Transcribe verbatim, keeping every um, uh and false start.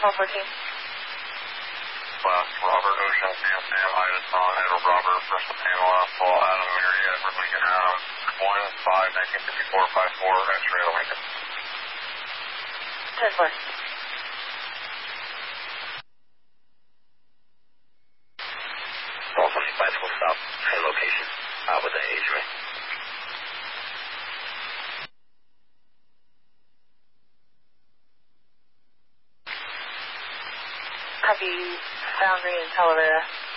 twelve fourteen. West, Robert, Ocean, C S M, Idaho, Song, Edward, Robert, First Panel, Asphalt, Adam, Mary, Edward, Lincoln, Adam, one five nineteen fifty-four five four, X-ray, Lincoln. ten four. All twenty-five will stop at location uh, with the age ray. Copy, Foundry in Talavera.